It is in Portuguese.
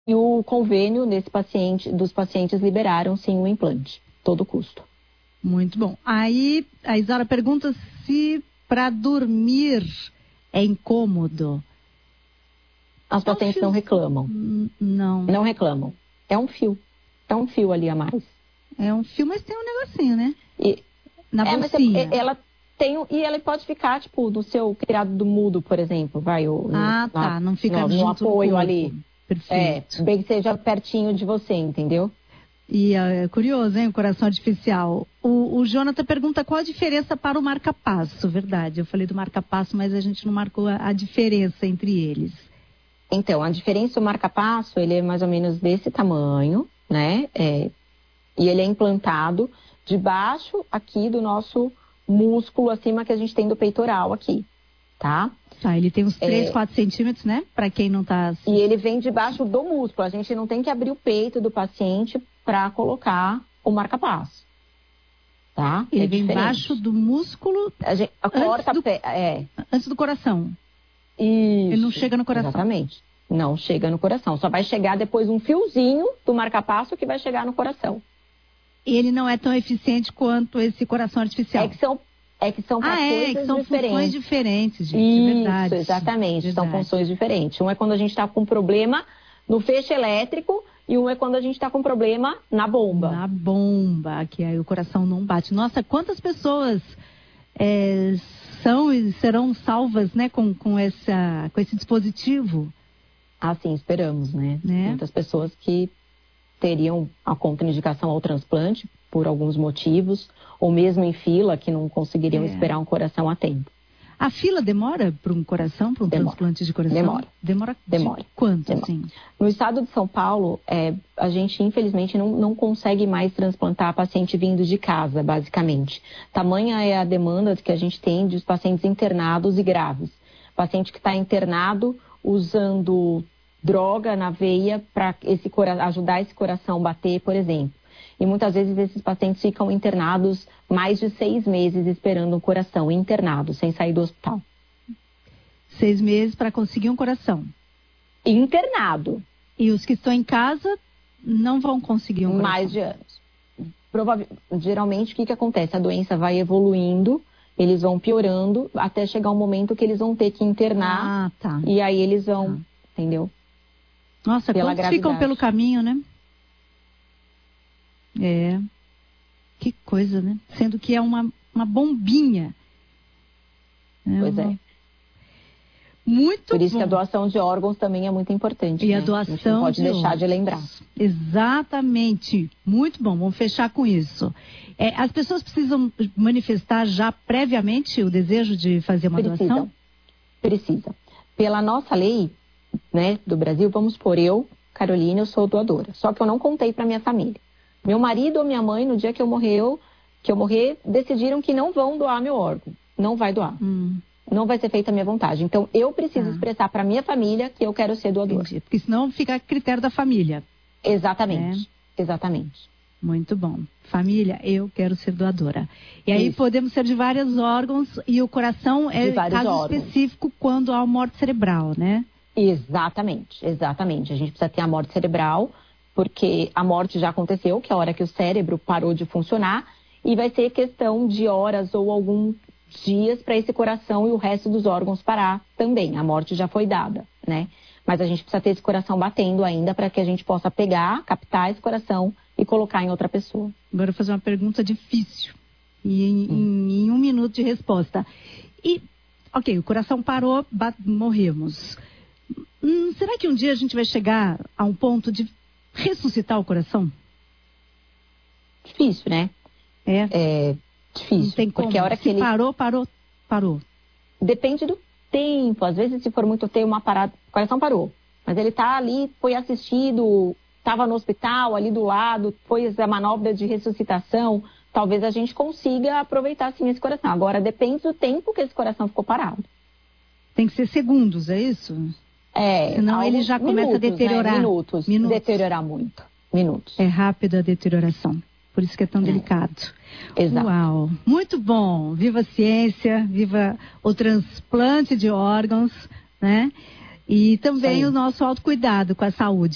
E o convênio dos pacientes liberaram sim o implante, todo custo. Muito bom. Aí a Isaura pergunta se para dormir é incômodo. As pacientes não reclamam. Não. Não reclamam. É um fio. É um fio ali a mais. É um fio, mas tem um negocinho, né? Na bolsinha. Mas ela tem, e ela pode ficar, tipo, no seu criado do mudo, por exemplo, vai. Não fica no apoio ali. Perfeito. Bem que seja pertinho de você, entendeu? E é curioso, hein, o coração artificial. O Jonathan pergunta qual a diferença para o marca-passo, verdade. Eu falei do marca-passo, mas a gente não marcou a diferença entre eles. Então, a diferença do marca-passo, ele é mais ou menos desse tamanho, né? E ele é implantado debaixo aqui do nosso músculo acima que a gente tem do peitoral aqui, tá? Tá, ele tem uns 3, 4 centímetros, né? Para quem não tá... E ele vem debaixo do músculo. A gente não tem que abrir o peito do paciente para colocar o marca-passo, tá? Ele vem embaixo do músculo antes do coração. Isso. Ele não chega no coração. Exatamente. Não chega no coração. Só vai chegar depois um fiozinho do marca-passo que vai chegar no coração. Ele não é tão eficiente quanto esse coração artificial. É que são funções diferentes, gente. Isso, é verdade. Exatamente. Verdade. São funções diferentes. Um é quando a gente está com problema no feixe elétrico e um é quando a gente está com problema na bomba. Na bomba, que aí o coração não bate. Nossa, quantas pessoas são e serão salvas, né, com esse dispositivo? Assim, esperamos, né? Muitas pessoas que teriam a contraindicação ao transplante por alguns motivos, ou mesmo em fila, que não conseguiriam esperar um coração a tempo. A fila demora para um coração, para um transplante de coração? Demora. Quanto, assim? No estado de São Paulo, a gente, infelizmente, não consegue mais transplantar paciente vindo de casa, basicamente. Tamanha é a demanda que a gente tem dos pacientes internados e graves. Paciente que está internado usando droga na veia para ajudar esse coração a bater, por exemplo. E muitas vezes esses pacientes ficam internados mais de 6 meses esperando um coração, internado, sem sair do hospital. 6 meses para conseguir um coração? Internado. E os que estão em casa não vão conseguir um coração? Mais de anos. Geralmente, o que acontece? A doença vai evoluindo, eles vão piorando, até chegar um momento que eles vão ter que internar. E aí eles vão, entendeu? Nossa, quantos ficam pelo caminho, né? Que coisa, né? Sendo que é uma bombinha. Pois é. Muito Por isso bom. que a doação de órgãos também é muito importante. E a doação a gente não pode deixar de lembrar. Exatamente. Muito bom. Vamos fechar com isso. As pessoas precisam manifestar já previamente o desejo de fazer uma doação? Precisa. Pela nossa lei, né, do Brasil, vamos supor, eu, Carolina, eu sou doadora. Só que eu não contei para minha família. Meu marido ou minha mãe, no dia que eu morrer, decidiram que não vão doar meu órgão. Não vai doar. Não vai ser feita a minha vontade. Então, eu preciso expressar para minha família que eu quero ser doadora. Entendi. Porque senão fica a critério da família. Exatamente. Exatamente. Muito bom. Família, eu quero ser doadora. E aí podemos ser de vários órgãos e o coração é caso específico quando há morte cerebral, né? Exatamente. A gente precisa ter a morte cerebral, porque a morte já aconteceu, que é a hora que o cérebro parou de funcionar, e vai ser questão de horas ou alguns dias para esse coração e o resto dos órgãos parar também. A morte já foi dada, né? Mas a gente precisa ter esse coração batendo ainda para que a gente possa pegar, captar esse coração e colocar em outra pessoa. Agora eu vou fazer uma pergunta difícil. E em 1 minuto de resposta. Ok, o coração parou, morremos. Será que um dia a gente vai chegar a um ponto de ressuscitar o coração? Difícil, né? É difícil. Não tem como. Porque a hora que ele parou. Depende do tempo. Às vezes, se for muito tempo, uma parada, o coração parou. Mas ele tá ali, foi assistido, estava no hospital, ali do lado, foi a manobra de ressuscitação. Talvez a gente consiga aproveitar, sim, esse coração. Agora, depende do tempo que esse coração ficou parado. Tem que ser segundos, é isso? Senão ele já começa a deteriorar. Né? Minutos. Deteriorar muito. Minutos. É rápida a deterioração. Por isso que é tão delicado. Exato. Uau, muito bom. Viva a ciência, viva o transplante de órgãos, né? E também o nosso autocuidado com a saúde.